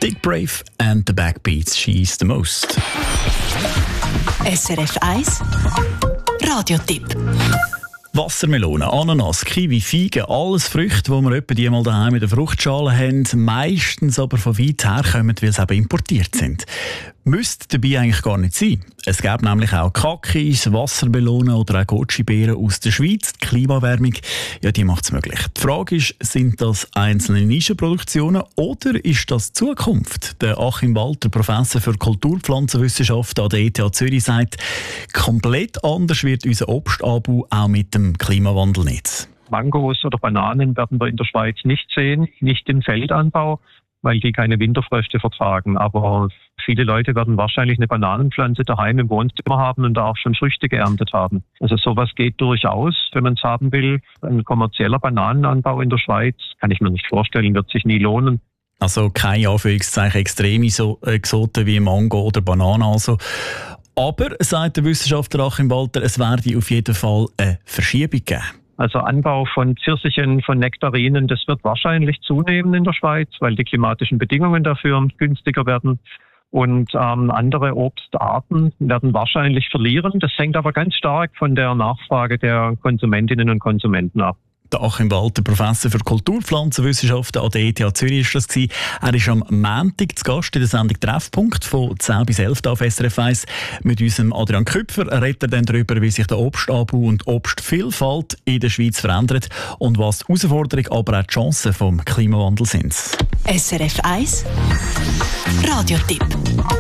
Dick Brave and the Backbeats, She's the Most. SRF 1 Radiotipp. Wassermelone, Ananas, Kiwi, Feigen, alles Früchte, die wir etwa die mal daheim in der Fruchtschale haben, meistens aber von weit her kommen, weil sie eben importiert sind. Müsste dabei eigentlich gar nicht sein. Es gibt nämlich auch Kakis, Wassermelonen oder auch Goji-Beeren aus der Schweiz. Die Klimawärmung, ja, die macht es möglich. Die Frage ist, sind das einzelne Nischenproduktionen oder ist das Zukunft? Der Achim Walter, Professor für Kulturpflanzenwissenschaft an der ETH Zürich, sagt, komplett anders wird unser Obstanbau auch mit dem Klimawandel nicht. Mangos oder Bananen werden wir in der Schweiz nicht sehen, nicht im Feldanbau, weil die keine Winterfröste vertragen. Aber viele Leute werden wahrscheinlich eine Bananenpflanze daheim im Wohnzimmer haben und da auch schon Früchte geerntet haben. Also sowas geht durchaus, wenn man es haben will. Ein kommerzieller Bananenanbau in der Schweiz, kann ich mir nicht vorstellen, wird sich nie lohnen. Also keine Anführungszeichen extreme Exoten wie Mango oder Banane. Also. Aber, sagt der Wissenschaftler Achim Walter, es werde auf jeden Fall eine Verschiebung geben. Also Anbau von Pfirsichen, von Nektarinen, das wird wahrscheinlich zunehmen in der Schweiz, weil die klimatischen Bedingungen dafür günstiger werden. Und andere Obstarten werden wahrscheinlich verlieren. Das hängt aber ganz stark von der Nachfrage der Konsumentinnen und Konsumenten ab. Der Achim Walter, Professor für Kulturpflanzenwissenschaften an der ETH Zürich, war das. Er ist am Montag zu Gast in der Sendung «Treffpunkt» von 10 bis 11 auf SRF 1. Mit unserem Adrian Küpfer redet er dann darüber, wie sich der Obstanbau und Obstvielfalt in der Schweiz verändert und was die Herausforderungen, aber auch die Chancen vom Klimawandel sind. SRF 1 Radiotipp.